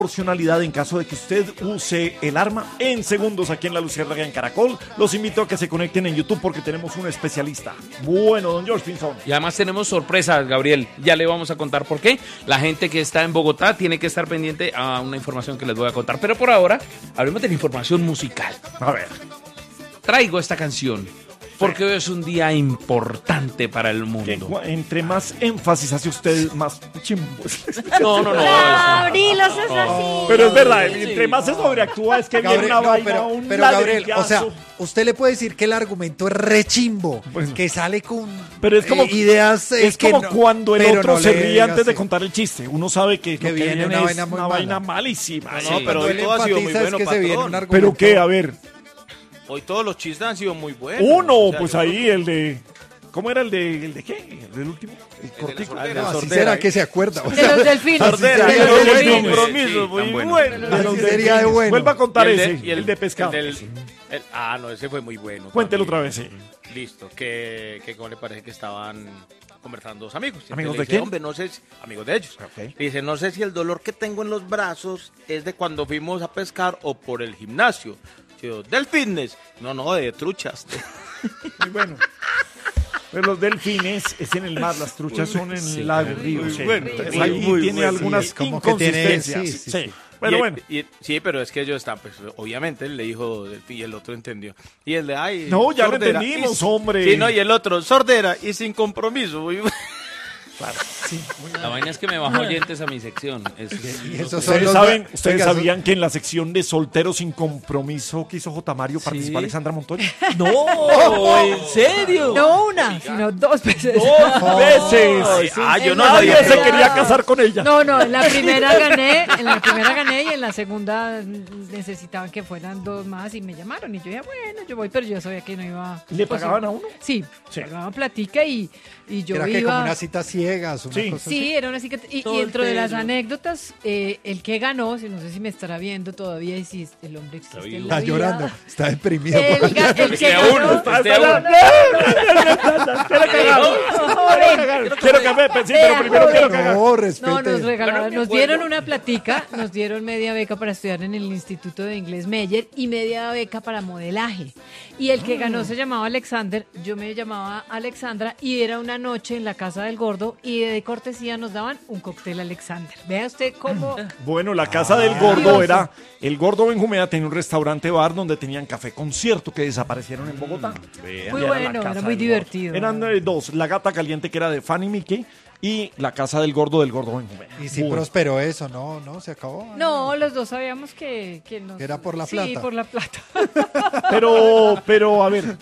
proporcionalidad en caso de que usted use el arma en segundos aquí en La Luciérnaga en Caracol. Los invito a que se conecten en YouTube porque tenemos un especialista. Bueno, don George Pinzón. Y además tenemos sorpresas, Gabriel. Ya le vamos a contar por qué. La gente que está en Bogotá tiene que estar pendiente a una información que les voy a contar. Pero por ahora, hablemos de la información musical. A ver. Traigo esta canción porque hoy es un día importante para el mundo. Entre más énfasis hace usted, más chimbo. No. Gabriel, eso es así. Pero es verdad, entre más se sobreactúa es que viene una vaina, un pero Gabriel, ladrillazo. o sea, usted le puede decir que el argumento es rechimbo, Bueno. que sale con Pero es como, ideas es que como no, cuando el pero otro no se le ríe diga antes de así. contar el chiste. Uno sabe que Que lo que viene viene una es vaina muy una mala. vaina malísima. Sí, ¿no? pero Cuando hoy él todo ha sido muy enfatiza es bueno, que se viene un patrón. argumento. ¿Pero qué? A ver. Hoy todos los chistes han sido muy buenos. Uno, O sea, pues yo ahí creo el de... ¿Cómo era el de qué? ¿El del último? El de la cortico. sordera. No, así Sordera, será ahí. que se acuerda. O De sea, los delfines. Sordera, así de sería los de bueno. compromisos, muy tan bueno. bueno. De los Así sería de delfines. bueno. Vuelva a contar Y el ese, de- el de pescado. No, ese fue muy bueno. Cuéntelo también. otra vez, sí. Listo, que cómo le parece que estaban conversando dos amigos. Y ¿Amigos le de dice, quién? Hombre, no sé si, amigos de ellos. Ok. Le dice, no sé si el dolor que tengo en los brazos es de cuando fuimos a pescar o por el gimnasio. Yo, del fitness. No, de truchas. Muy bueno. Pero los delfines es en el mar, las truchas son en el lago, río. muy Sí. bueno, Entonces, muy, ahí muy tiene bueno. algunas Sí, como que tiene- inconsistencias. sí. Sí. Pero bueno. Sí, pero es que ellos están, pues, obviamente, él le dijo Delfín y el otro entendió. Y el de, ay, No, ya lo sordera, entendimos, y- hombre. Sí, no, y el otro, sordera y sin compromiso. La vaina es que me baja oyentes a mi sección. Y esos son Ustedes oiga, sabían que en la sección de solteros sin compromiso que hizo J. Mario participó Alexandra Montoya. No, ¿en serio? No una, sino dos veces. ¡Dos veces! Yo no Nadie sabía. se quería casar con ella. No, en la primera gané y en la segunda necesitaban que fueran dos más y me llamaron y yo dije, bueno, yo voy, pero yo sabía que no iba. ¿Le pues, pagaban a uno? Sí, Sí. pagaban platica y yo Era iba. que como unas citas ciegas, una Sí. cosa Sí, así. era una cicatriz. Y dentro de las anécdotas, el que ganó, no sé si me estará viendo todavía y si el hombre existe en la Está vida. llorando, está deprimido. El que de ganó. uno, es de uno. Quiero café, sí, pero primero quiero cagar. No, respete. No, nos regalaron, Bueno, nos dieron una platica, nos dieron media beca para estudiar en el Instituto de Inglés Meyer y media beca para modelaje. Y el que ganó se llamaba Alexander, yo me llamaba Alexandra y era una noche en la casa del gordo y de cortesía nos daban un cóctel Alexander. Vea usted cómo... Bueno, la casa del gordo era... El gordo Benjumea tenía un restaurante bar donde tenían café concierto que desaparecieron en Bogotá. Muy Y era la bueno, casa era muy del divertido. gordo. Eran dos, la gata caliente que era de Fanny Mickey y la casa del gordo Benjumea. Y si Bueno. prosperó eso, no, se acabó. No, los dos sabíamos que nos... Que era por la Sí, plata. por la plata. Pero, a ver,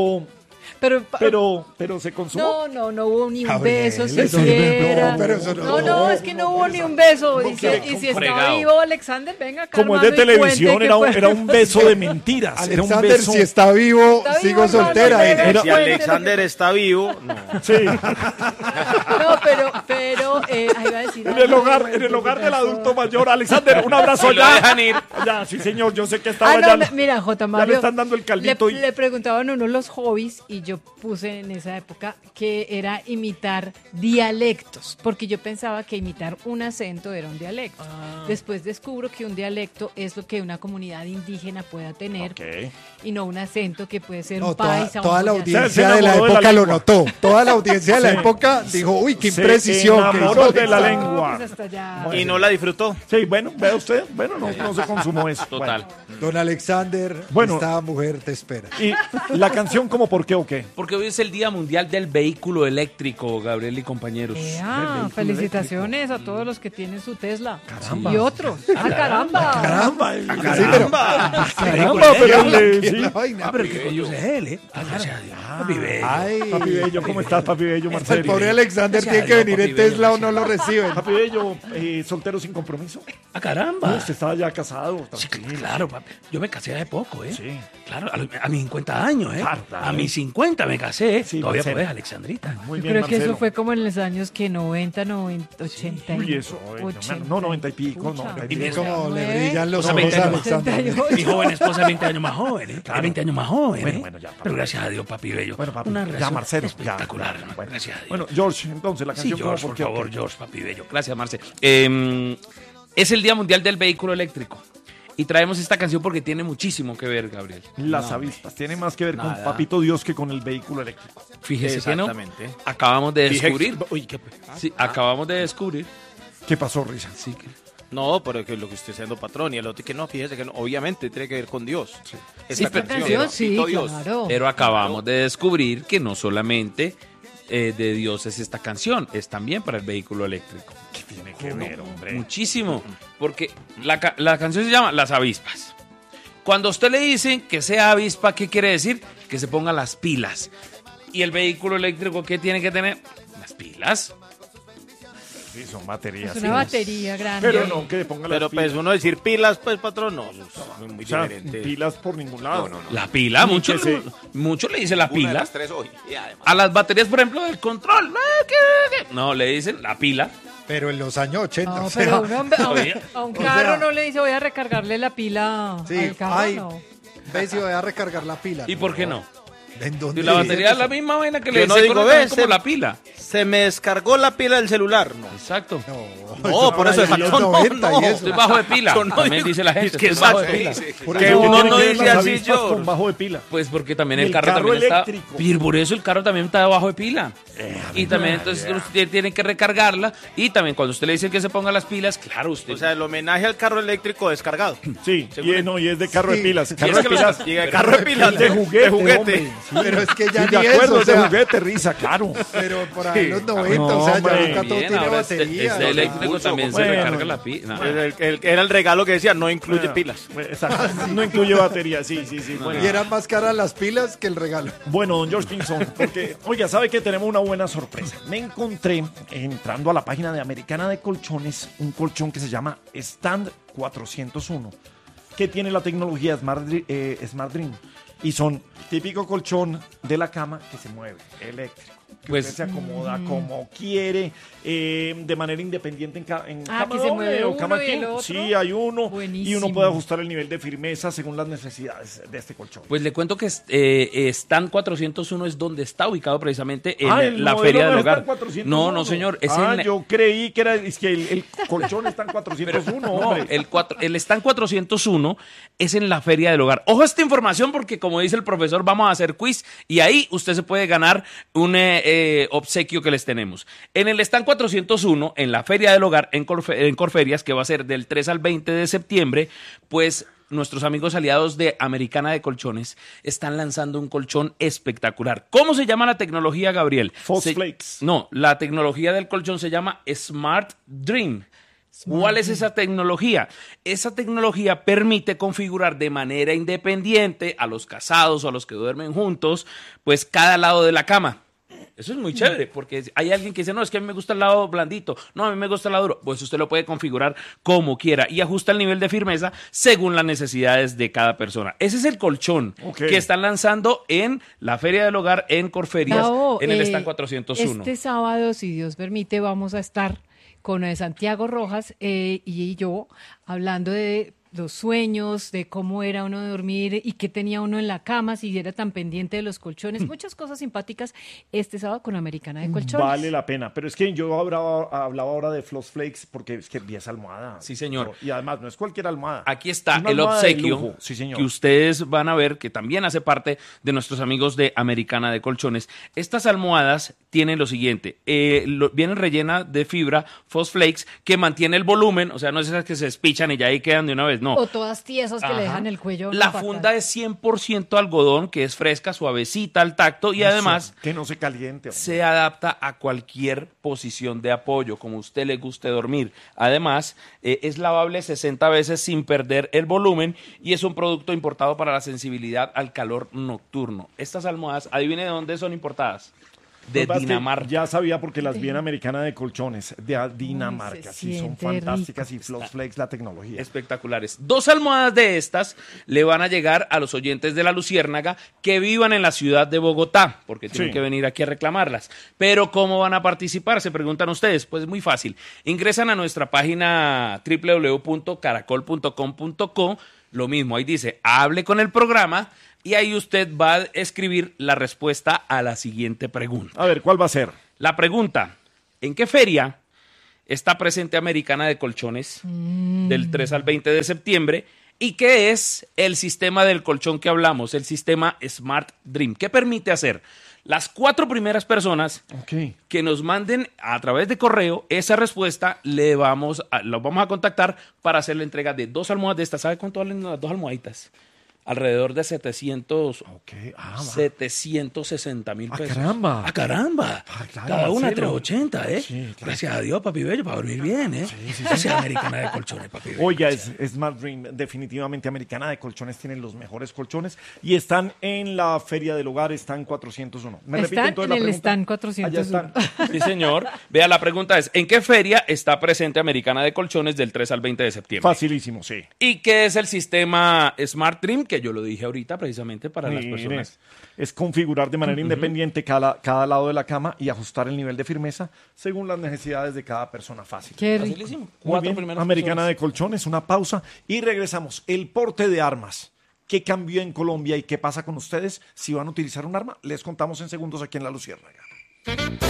Pero pero se consumó. No hubo ni un Gabriel, beso eso siquiera. no, pero eso no. Es que no hubo ni un beso. Y si está fregado. vivo Alexander, venga acá. Como es de hermano, y televisión, cuente era qué fue. era un beso de mentiras. Era un Alexander, beso. si está vivo, Está sigo vivo, soltera. no, Era- Si Alexander está vivo, no. Sí. No, pero ahí va a decir. En el hogar del adulto mayor. Alexander, un abrazo Si lo ya. dejan ir. Ya, sí, señor, yo sé que estaba Ah, no, ya. mira, J. Ya Mario. le están dando el caldito. Le preguntaban a uno los hobbies y yo puse en esa época que era imitar dialectos, porque yo pensaba que imitar un acento era un dialecto. Después descubro que un dialecto es lo que una comunidad indígena pueda tener Ok. y no un acento que puede ser No, un paisa. toda un la boyacense. Se audiencia de la enamoró de la época lo lengua. notó. Toda la audiencia de la Sí. época dijo, uy, qué Se imprecisión que enamoró hizo de la Alexander. lengua. Pues hasta ya. Y no la disfrutó. Sí, bueno, vea usted. Bueno, no se consumó eso. Total. Don Alexander, Bueno. esta mujer te espera. Bueno, ¿y la canción como por qué o qué? Porque hoy es el Día Mundial del Vehículo Eléctrico, Gabriel y compañeros. Felicitaciones a todos los que tienen su Tesla. Caramba. Y otros. ¡Ah, caramba! Caramba, Sí, pero- caramba, pero ¿Qué es sí. la vaina? pero el que conduce él, ¿eh? Gracias a Dios. Papi bello. Ay, Papi Bello, ¿cómo estás, Papi Bello, el Marcelo? pobre Alexander Gracias tiene a que Dios, venir en papi bello, Tesla o no lo reciben. Papi Bello, soltero sin compromiso. ¡Ah, caramba! Usted estaba ya casado. Sí, tranquilo. claro, papi. Yo me casé hace poco, ¿eh? Sí. Claro, a mis 50 años, ¿eh? Claro, claro. A mis 50 me casé. Sí, Todavía Marcelo. podés, Alexandrita. Muy Yo bien, creo que Marcelo. eso fue como en los años que 90, 80. Uy, eso, no, 90 y pico, no, 90 y Y pico. Es como le Nueve. brillan los No, ojos 20 a años. Alexander. Mi joven esposa es 20 años más joven, ¿eh? Claro. Es 20 años más joven, Bueno, ¿eh? bueno, ya, papi. Pero gracias a Dios, papi bello. Bueno, papi, Una ya, relación Marcelo, ya. espectacular, hermano. Bueno. Gracias a Dios. Bueno, George, entonces la Sí, canción como George, por por qué o favor, qué? George, papi bello. Gracias, Marce. Es el Día Mundial del Vehículo Eléctrico. Y traemos esta canción porque tiene muchísimo que ver, Gabriel. Las avispas. Tiene más que ver con Nada. Papito Dios que con el vehículo eléctrico. Fíjese que no. Exactamente. Acabamos de descubrir. Uy, qué Sí, acabamos de descubrir. ¿Qué pasó, Risa? Sí, que... No, pero es que lo que usted siendo patrón y el otro que no, fíjese que no, obviamente tiene que ver con Dios. Sí, Esta pero- Canción, sí, Papito Dios. claro. Pero acabamos de descubrir que no solamente de Dios es esta canción, es también para el vehículo eléctrico. ¿Qué tiene que ver, hombre? Muchísimo. Porque la canción se llama Las Avispas. Cuando a usted le dicen que sea avispa, ¿qué quiere decir? Que se ponga las pilas. ¿Y el vehículo eléctrico qué tiene que tener? Las pilas. Sí, son baterías. Es una batería grande. Pero no, que le ponga las Pero pilas. pues uno decir pilas, pues patrón, no, eso es muy O sea, diferente. pilas por ningún lado. La pila, Ni mucho, que se- mucho le dice la Una de pila. las tres hoy. Y además, A las baterías, por ejemplo, del control. No, le dicen la pila. Pero en los años 80. No, o sea, pero uno Oye, a un o carro sea- no le dice voy a recargarle la pila sí, al carro, ay, no. ve si voy a recargar la pila. ¿Y por qué no? ¿En dónde Si la dice batería es eso? la misma vaina que Yo le no dice digo, conectan ves, como la pila. Se me descargó la pila del celular, no. Exacto. No, por eso ahora ya exacto, los no, 90 y no. eso. Estoy bajo de pila. Yo no También digo- dice la gente, es que estoy bajo de exacto. pila. Por Que eso uno tiene no que ver dice las así, avispas George. con bajo de pila. Pues porque también Y el el carro carro también eléctrico. está... Y por eso el carro también está bajo de pila. Y también entonces usted tiene que recargarla. Y también cuando usted le dice que se ponga las pilas, claro, usted... O sea, el homenaje al carro eléctrico descargado. Sí, Según y, no, y es de carro Sí. de pilas. Y Carro es de que los- pilas. Y el carro de pilas de juguete, hombre. hombre. Sí. Pero es que ya Sí, de ni acuerdo, eso, o es de sea, juguete, Risa, claro. pero por ahí en los 90, No, o sea, ya hombre. ahorita todo Bien, tiene ahora batería. este o sea, eléctrico pulso, también se bueno. recarga la pila. No. Era el regalo que decía, no incluye pilas. Exacto. No incluye batería, sí, sí, sí. Bueno. Y eran más caras las pilas que el regalo. Bueno, don George Pinson, porque, oiga, sabe que tenemos una buena sorpresa. Me encontré, entrando a la página de Americana de Colchones, un colchón que se llama Stand 401, que tiene la tecnología Smart Dream. Y son típico colchón de la cama que se mueve, eléctrico. Que Pues- usted se acomoda como quiere, de manera independiente en cama que se doble mueve o cama uno y el king. otro. Sí, hay uno. Y Buenísimo. uno puede ajustar el nivel de firmeza según las necesidades de este colchón. Pues le cuento que Stand 401 es donde está ubicado precisamente en El la modelo Feria no del es Hogar. tan 401. No, no, señor. Es Yo creí que es que el colchón está en 401, No, hombre. el Stand 401 es en la Feria del Hogar. Ojo a esta información porque, como dice el profesor, vamos a hacer quiz y ahí usted se puede ganar un obsequio que les tenemos. En el Stand 401, en la Feria del Hogar, en Corferias, que va a ser del 3 al 20 de septiembre, pues nuestros amigos aliados de Americana de Colchones están lanzando un colchón espectacular. ¿Cómo se llama la tecnología, Gabriel? Fosflakes. No, la tecnología del colchón se llama Smart Dream. ¿Cuál es esa tecnología? Esa tecnología permite configurar de manera independiente a los casados o a los que duermen juntos, pues cada lado de la cama. Eso es muy chévere, porque hay alguien que dice, no, es que a mí me gusta el lado blandito, no, a mí me gusta el lado duro. Pues usted lo puede configurar como quiera y ajusta el nivel de firmeza según las necesidades de cada persona. Ese es el colchón Ok. que están lanzando en la Feria del Hogar en Corferias, Gabo, en el Stand 401. Este sábado, si Dios permite, vamos a estar con Santiago Rojas y yo hablando de los sueños, de cómo era uno de dormir y qué tenía uno en la cama, si era tan pendiente de los colchones, muchas cosas simpáticas este sábado con Americana de Colchones. Vale la pena. Pero es que yo hablaba ahora de Floss Flakes porque es que vi esa almohada. Sí, señor. Y además, no es cualquier almohada. Aquí está Es una el almohada de obsequio lujo. Sí, señor. que ustedes van a ver que también hace parte de nuestros amigos de Americana de Colchones. Estas almohadas tienen lo siguiente, vienen rellenas de fibra Fosflakes que mantiene el volumen, o sea, no es esas que se despichan y ya ahí quedan de una vez, no. O todas tiesas que le Ajá. dejan el cuello. La fatal. funda es 100% algodón, que es fresca, suavecita al tacto y además Que no se caliente. hombre. se adapta a cualquier posición de apoyo, como a usted le guste dormir. Además, es lavable 60 veces sin perder el volumen y es un producto importado para la sensibilidad al calor nocturno. Estas almohadas, adivine de dónde son importadas. De Lo que pasa es que Dinamarca. Ya sabía porque las vi en Americana de Colchones, de Dinamarca. se Sí, son siente fantásticas y Floss Flakes la tecnología. Espectaculares. 2 almohadas de estas le van a llegar a los oyentes de La Luciérnaga que vivan en la ciudad de Bogotá, porque tienen Sí. que venir aquí a reclamarlas. Pero ¿cómo van a participar? Se preguntan ustedes. Pues muy fácil. Ingresan a nuestra página www.caracol.com.co. Lo mismo, ahí dice, hable con el programa y ahí usted va a escribir la respuesta a la siguiente pregunta. A ver, ¿cuál va a ser? La pregunta, ¿en qué feria está presente Americana de Colchones del 3 al 20 de septiembre. ¿Y qué es el sistema del colchón que hablamos? El sistema Smart Dream. ¿Qué permite hacer? Las 4 primeras personas Ok. que nos manden a través de correo esa respuesta, los vamos a contactar para hacer la entrega de 2 almohadas de estas. ¿Sabe cuánto valen las 2 almohaditas? Alrededor de 760,000 Ah, pesos. caramba. ¡Ah, caramba! Ah, claro, Cada una Marcelo. 380, ¿eh? Sí, claro. Gracias a Dios, papi bello, para dormir bien, ¿eh? Gracias a Americana de Colchones, papi bello. Oiga, es Smart Dream, definitivamente Americana de Colchones tienen los mejores colchones y están en la Feria del Hogar, están 401. ¿Me repite Están entonces en la el pregunta? stand 401. Allá están. Sí, señor. Vea, la pregunta es, ¿en qué feria está presente Americana de Colchones del 3 al 20 de septiembre? Facilísimo, sí. ¿Y qué es el sistema Smart Dream? Que yo lo dije ahorita precisamente para las Mire, personas. es configurar de manera independiente cada lado de la cama y ajustar el nivel de firmeza según las necesidades de cada persona. Fácil. Qué rico. Facilísimo. Muy 4 bien, primeras Americana personas. de Colchones, una pausa y regresamos. El porte de armas. ¿Qué cambió en Colombia y qué pasa con ustedes? Si van a utilizar un arma, les contamos en segundos aquí en La Luciérnaga.